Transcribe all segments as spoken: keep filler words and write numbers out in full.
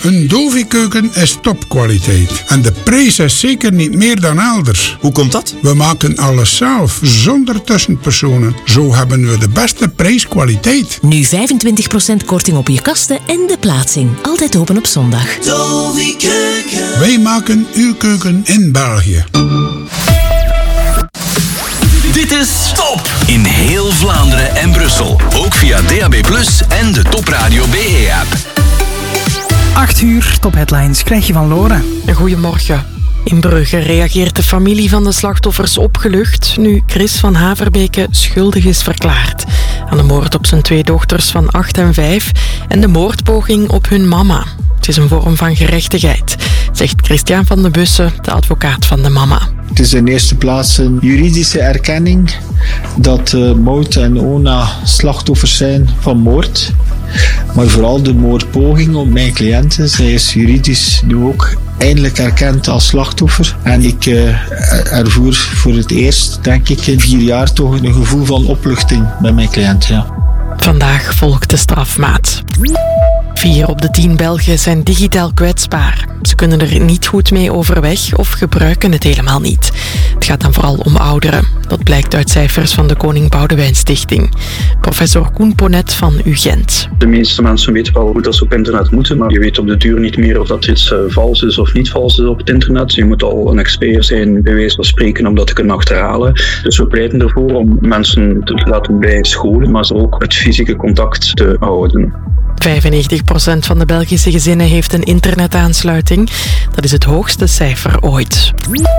Een Dovi-keuken is topkwaliteit. En de prijs is zeker niet meer dan elders. Hoe komt dat? We maken alles zelf, zonder tussenpersonen. Zo hebben we de beste prijskwaliteit. Nu vijfentwintig procent korting op je kasten en de plaatsing. Altijd open op zondag. Dovi-keuken. Wij maken uw keuken in België. Dit is Top in heel Vlaanderen en Brussel. Ook via D A B plus, en de Top Radio B E-app. acht uur, Top Headlines krijg je van Lore. Goedemorgen. In Brugge reageert de familie van de slachtoffers opgelucht nu Chris van Haverbeke schuldig is verklaard aan de moord op zijn twee dochters van acht en vijf en de moordpoging op hun mama. Het is een vorm van gerechtigheid, zegt Christian van den Bussen, de advocaat van de mama. Het is in eerste plaats een juridische erkenning dat uh, Maud en Ona slachtoffers zijn van moord. Maar vooral de moordpoging op mijn cliënten. Zij is juridisch nu ook eindelijk erkend als slachtoffer. En ik uh, ervoer voor het eerst, denk ik, in vier jaar toch een gevoel van opluchting bij mijn cliënt. Ja. Vandaag volgt de strafmaat. Vier op de tien Belgen zijn digitaal kwetsbaar. Ze kunnen er niet goed mee overweg of gebruiken het helemaal niet. Het gaat dan vooral om ouderen. Dat blijkt uit cijfers van de Koning Boudewijn Stichting. Professor Koen Ponet van U Gent. De meeste mensen weten wel hoe dat ze op internet moeten, maar je weet op de duur niet meer of dat iets uh, vals is of niet vals is op het internet. Je moet al een expert zijn, bij wijze van spreken, om dat te kunnen achterhalen. Dus we pleiten ervoor om mensen te laten bijscholen, maar ze ook het fysieke contact te houden. vijfennegentig procent van de Belgische gezinnen heeft een internetaansluiting. Dat is het hoogste cijfer ooit.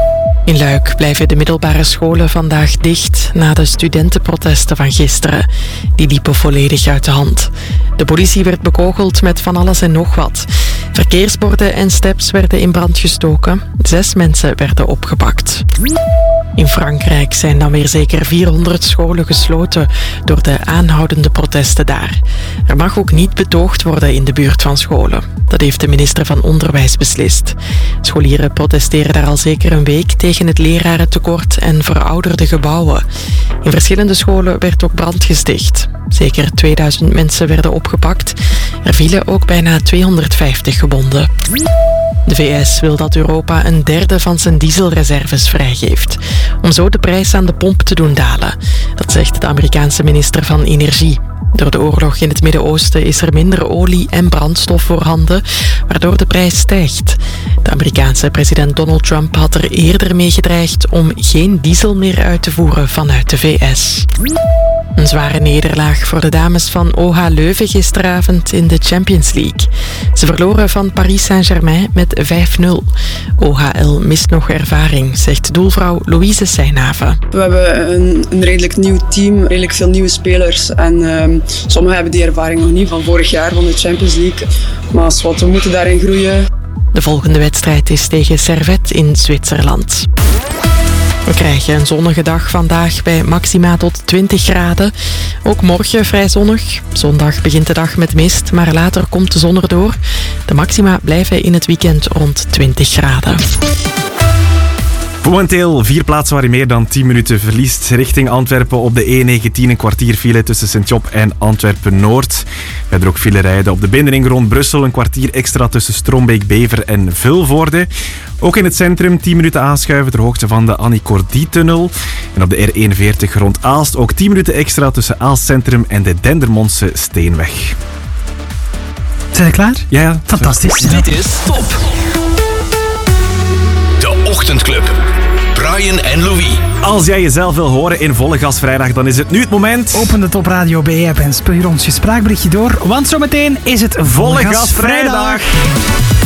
In Luik blijven de middelbare scholen vandaag dicht na de studentenprotesten van gisteren. Die liepen volledig uit de hand. De politie werd bekogeld met van alles en nog wat. Verkeersborden en steps werden in brand gestoken. Zes mensen werden opgepakt. In Frankrijk zijn dan weer zeker vierhonderd scholen gesloten door de aanhoudende protesten daar. Er mag ook niet betoogd worden in de buurt van scholen. Dat heeft de minister van Onderwijs beslist. Scholieren protesteren daar al zeker een week tegen het lerarentekort en verouderde gebouwen. In verschillende scholen werd ook brand gesticht. Zeker tweeduizend mensen werden opgepakt. Er vielen ook bijna tweehonderdvijftig gewonden. De V S wil dat Europa een derde van zijn dieselreserves vrijgeeft, om zo de prijs aan de pomp te doen dalen. Dat zegt de Amerikaanse minister van Energie. Door de oorlog in het Midden-Oosten is er minder olie en brandstof voorhanden, waardoor de prijs stijgt. De Amerikaanse president Donald Trump had er eerder mee gedreigd om geen diesel meer uit te voeren vanuit de V S. Een zware nederlaag voor de dames van O H Leuven gisteravond in de Champions League. Ze verloren van Paris Saint-Germain met vijf nul. O H L mist nog ervaring, zegt doelvrouw Louise Seijnhaven. We hebben een, een redelijk nieuw team, redelijk veel nieuwe spelers. En um, sommigen hebben die ervaring nog niet van vorig jaar van de Champions League. Maar als wat, we moeten daarin groeien. De volgende wedstrijd is tegen Servette in Zwitserland. We krijgen een zonnige dag vandaag bij maxima tot twintig graden. Ook morgen vrij zonnig. Zondag begint de dag met mist, maar later komt de zon erdoor. De maxima blijven in het weekend rond twintig graden. Momenteel vier plaatsen waar je meer dan tien minuten verliest. Richting Antwerpen op de E negentien een kwartier file tussen Sint-Job en Antwerpen-Noord. Verder ook file rijden op de binnenring rond Brussel. Een kwartier extra tussen Strombeek-Bever en Vilvoorde. Ook in het centrum tien minuten aanschuiven ter hoogte van de Annie Cordy-tunnel. En op de R eenenveertig rond Aalst ook tien minuten extra tussen Aalst Centrum en de Dendermondse Steenweg. Zijn we klaar? Ja, ja. Fantastisch. Dit is Top. De Ochtendclub. Brian en Louis. Als jij jezelf wil horen in Volle Gas Vrijdag, dan is het nu het moment. Open de Top Radio B E-app en speel je ons je spraakberichtje door, want zometeen is het Volle, Volle Gas Vrijdag. Vrijdag.